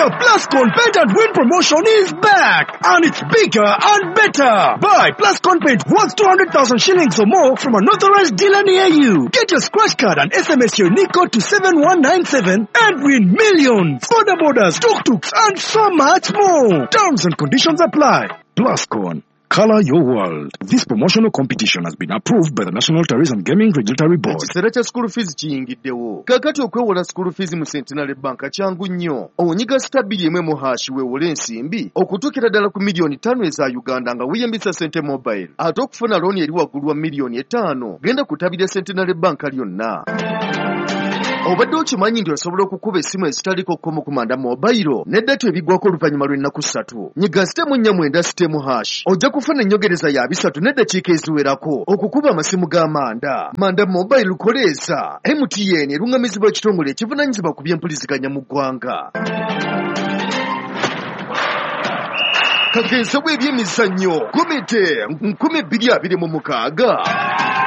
The Plascon Paint and Win promotion is back, and it's bigger and better. Buy Plascon Paint worth 200,000 shillings or more from an authorized dealer near you. Get your scratch card and SMS your unique code to 7197 and win millions. Border borders, tuk-tuks, and so much more. Terms and conditions apply. Plascon. Color your world. This promotional competition has been approved by the National Tourism Gaming Regulatory Board. Ekiseera kya school fees kiyingiddewo. Kakati okwewola school fees mu Centenary Bank kyangu nnyo. Onyiga *1 weewole ensimbi okutuukira ddala ku miliyoni 5 eza Uganda nga weeyambisa Sente Mobile. Ate okufuna looni eri waggulu wa miliyoni 5 genda kutabira Centenary Bank lyonna. Obadde okimanyi nti osobola okukuba essimu ezitaliko kkomo ku Manda Mobile n'eddata ebiggwako oluvannyuma lw'ennaku 3. Nyiga *4 ojja kufuna ennyongereza ya 3 n'eddakiika eziwerako okukuba amasimu ga Manda. Manda Mobile lukoleeza MTN erungamizibwa ekitongole ekivunaanyizibwa ku by'empuliziganya mu ggwanga. Kagezo bw'ebyemizannyo komite 2026.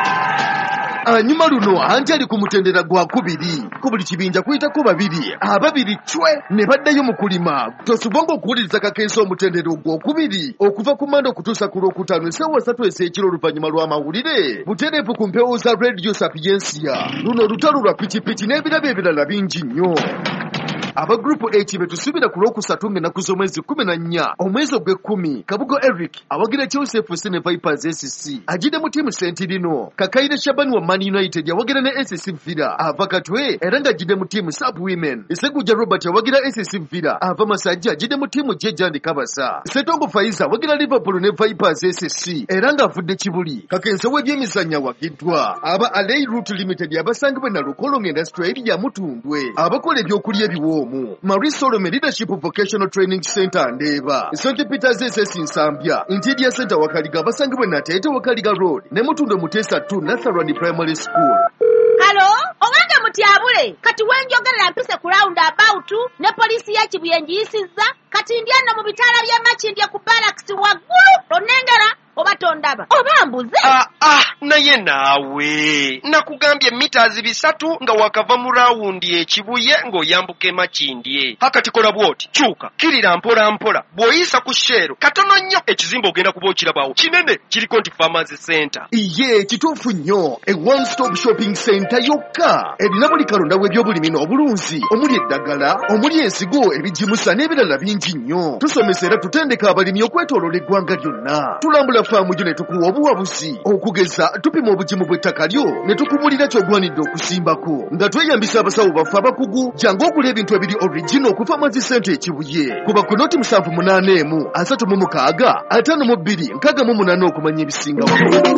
Anyuma luno anti ali ku mutendera gwa 2 ku buli kibinja kuyitako 2 ababiri chwe ne baddayo mu kulima. Tosubonga okuwuliriza kakenso omutendera ogwo 2 okuva ku Manda okutuusa ku Lwokutaano essaawa 3 ez'ekiro oluvannyuma lw'amawulire. Butereevu ku mpewo za Radio Sapiensia. Luno olutalo lwa pikipiki n'ebirabo ebirala bingi nnyo. Aba Group H betusubira ku Lwokusatu ng'ennaku z'omwezi 14 omwezi ogw'Ekkumi. Kabugo Eric awagira Chelsea FC ne Vipers SC ajide mu tiimu Sentirino. Kakayire Shaban wa Man United yawagira ne SC Villa ava Katwe era ng'ajide mu tiimu Sub Women. Isegujja Robert yawagira SC Villa ava Masajja ajide mu tiimu Jejandi Kabasa. Setongo Faiza awagira Liverpool ne Vipers SC era ng'avudde Kibuli. Kakenso w'ebyemizannyo awagiddwa aba Alei Route Limited abasangibwe na Lukolongo Industry eri ya Mutundwe abakola ebyokulya ebiwoomu. Marie Solomon Leadership Vocational Training Center Ndeba. St. Peter's SS Nsambya Interior Center Wakaliga abasangibwe na Tete Wakaliga Road ne Mutundo Mutesa 2 Natharani Primary School. Hello, owange mutyabule kati wenjogerera mpise ku roundabout ne polisi ya Kibuyenji yisizza kati ndyano mu bitala bya Makindye ku barracks waggulu onengera oba tondaba oba mbuze. Naye naawe nakugambye meters 3 nga wakava mu rawundi ekibuye ng'oyambuke Makindye. Hakati kola bwoti kyuka kirira mpola mpola bw'oyisa ku Shero katono nnyo ekizimba ogenda kuba okirabawo kinene kiriko nti Farmers Center. Iye kituufu nnyo a one stop shopping center yokka erina buli kalonda w'ebyobulimi n'obulunzi omuli eddagala omuli ensigo ebijimusa n'ebirala bingi nnyo. Tusomesa era tutendeka abalimi okwetooloola eggwanga lyonna. Tulambula faamu gyo ne tukuwa obuwabuzi okugeza tupima obugimu bw'ettaka lyo ne tukumulira ky'ogwanidde okusimbako nga tweyambisa abasawo baffe abakugu jangu okula ebintu ebiri original ku Farmers Center ekibuye kuba ku noti 781 36 52 68 okumanya ebisingawo.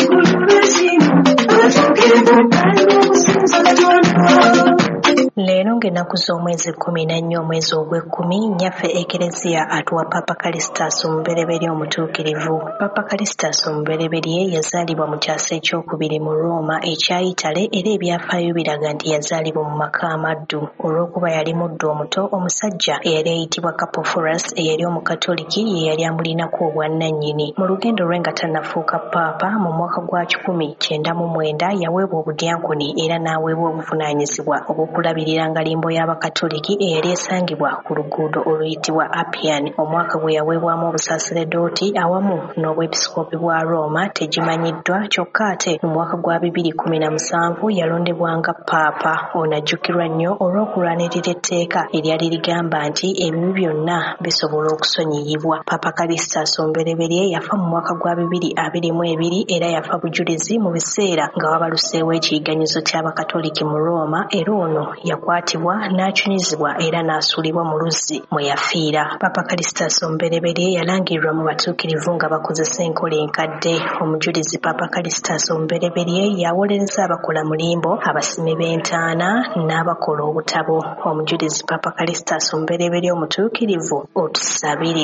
Leero ng'ennaku z'omwezi 14 omwezi ogw'Ekkumi nnyaffe Ekereziya atuwa Papa Kalistas omubereberye omutuukirivu. Papa Kalistas omubereberye yazaalibwa mu kyasa ekyokubiri mu Roma ekya Itale era ebyafaayo biraga nti yazaalibwa mu maka amaddu olw'okuba yali muddu omuto omusajja eyali ayitibwa Capoforus eyali omukatoliki ye yali amulinako obwannannyini. Mu lugendo lwe nga tannafuuka paapa mu mwaka gwa 1999 yaweebwa obudyankoni era n'aweebwa obuvunaanyizibwa obw'okulabirira ngalimbo y'abakatoliki eyali esangibwa ku luguudo oluyitibwa Appian. Omwaka gwe yaweebwamu obusaseredooti awamu n'obwepisikoopi bwa Roma tegimanyiddwa kyokka ate mu mwaka gwa 2017 yalondebwa nga paapa. Ono ajjukirwa nnyo olw'okulwanirira etteeka eryali ligamba nti ebibi byonna bisobola okusonyiyibwa. Papa Kalistas omubereberye yafa mu mwaka gwa 2022 era yafa bujulizi mu biseera nga wabaluseewo ekiyiganyizo ky'abakatoliki mu Roma era ono yakwatibwa n'akyunyizibwa era n'asuulibwa mu luzzi mwe yafiira. Papa Kalistas omubereberye yalangirirwa mu batuukirivu nga bakozesa enkola enkadde. Omujulizi Papa Kalistas omubereberye yawolereza abakola mulimbo, abasimi b'entaana n'abakola obutabo. Omujulizi Papa Kalistas omubereberye omutuukirivu otusabire.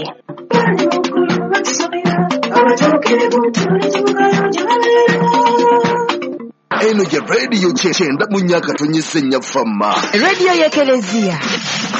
Eno ya Radio 9 mu nnyaka tonyese nnya fama. Radio y'Ekereziya.